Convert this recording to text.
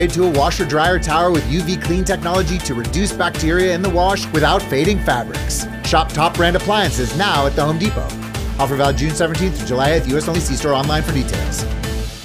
To a washer dryer tower with UV clean technology to reduce bacteria in the wash without fading fabrics. Shop top brand appliances now at the Home Depot. Offer valid June 17th to July 8th, US only. See store online for details.